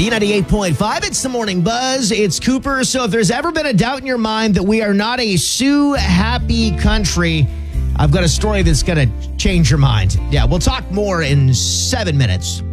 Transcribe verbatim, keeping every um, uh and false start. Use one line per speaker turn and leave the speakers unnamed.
B ninety-eight point five, it's the Morning Buzz. It's Cooper. So if there's ever been a doubt in your mind that we are not a Sue-happy country, I've got a story that's going to change your mind. Yeah, we'll talk more in seven minutes.